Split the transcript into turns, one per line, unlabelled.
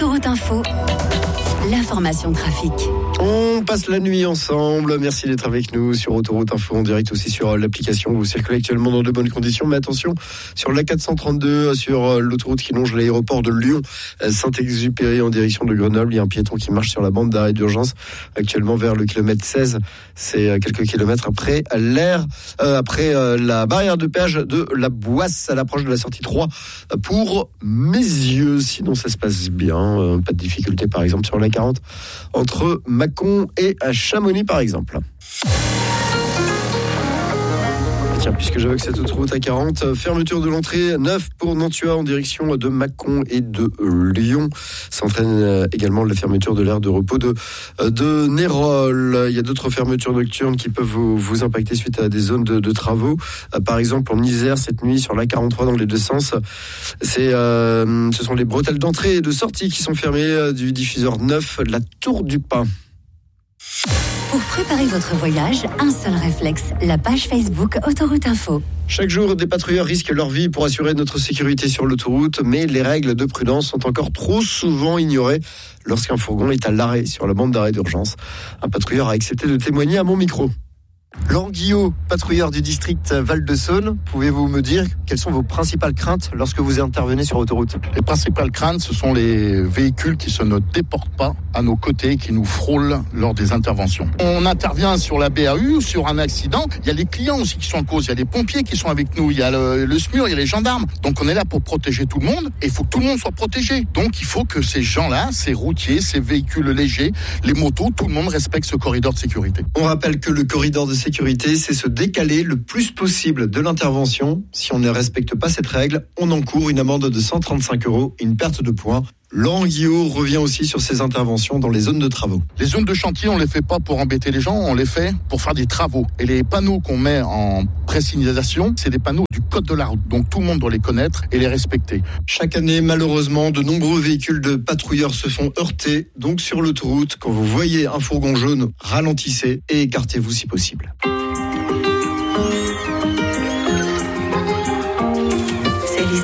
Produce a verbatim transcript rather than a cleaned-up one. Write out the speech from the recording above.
Autoroute Info, l'information trafic.
On passe la nuit ensemble. Merci d'être avec nous sur Autoroute Info en direct, aussi sur l'application. Vous circulez actuellement dans de bonnes conditions, mais attention, sur la quatre cent trente-deux, sur l'autoroute qui longe l'aéroport de Lyon, Saint-Exupéry en direction de Grenoble, il y a un piéton qui marche sur la bande d'arrêt d'urgence actuellement vers le kilomètre seize. C'est quelques kilomètres après l'air, euh, après euh, la barrière de péage de la Boisse à l'approche de la sortie trois pour Mézieux. Sinon, ça se passe bien. Euh, pas de difficulté, par exemple, sur la quarante entre Mâcon et à Chamonix, par exemple. Tiens, puisque j'évoque cette autoroute A quarante, fermeture de l'entrée neuf pour Nantua en direction de Mâcon et de Lyon. Ça entraîne également la fermeture de l'aire de repos de, de Nérol. Il y a d'autres fermetures nocturnes qui peuvent vous, vous impacter suite à des zones de, de travaux. Par exemple, en Isère, cette nuit, sur l'A quarante-trois dans les deux sens, c'est, euh, ce sont les bretelles d'entrée et de sortie qui sont fermées du diffuseur neuf de la Tour du Pin.
Pour préparer votre voyage, un seul réflexe, la page Facebook Autoroute Info.
Chaque jour, des patrouilleurs risquent leur vie pour assurer notre sécurité sur l'autoroute, mais les règles de prudence sont encore trop souvent ignorées lorsqu'un fourgon est à l'arrêt sur la bande d'arrêt d'urgence. Un patrouilleur a accepté de témoigner à mon micro. Laurent Guillot, patrouilleur du district Val-de-Saône, pouvez-vous me dire quelles sont vos principales craintes lorsque vous intervenez sur autoroute ?
Les principales craintes, ce sont les véhicules qui se ne déportent pas à nos côtés, qui nous frôlent lors des interventions. On intervient sur la B A U, sur un accident, il y a les clients aussi qui sont en cause, il y a les pompiers qui sont avec nous, il y a le, le S M U R, il y a les gendarmes. Donc on est là pour protéger tout le monde et il faut que tout le monde soit protégé. Donc il faut que ces gens-là, ces routiers, ces véhicules légers, les motos, tout le monde respecte ce corridor de sécurité.
On rappelle que le corridor de sécurité, c'est se décaler le plus possible de l'intervention. Si on ne respecte pas cette règle, on encourt une amende de cent trente-cinq euros et une perte de points. Laurent Guillot revient aussi sur ses interventions dans les zones de travaux.
Les zones de chantier, on les fait pas pour embêter les gens, on les fait pour faire des travaux. Et les panneaux qu'on met en pré-signalisation, c'est des panneaux du code de la route. Donc tout le monde doit les connaître et les respecter.
Chaque année, malheureusement, de nombreux véhicules de patrouilleurs se font heurter. Donc sur l'autoroute, quand vous voyez un fourgon jaune, ralentissez et écartez-vous si possible.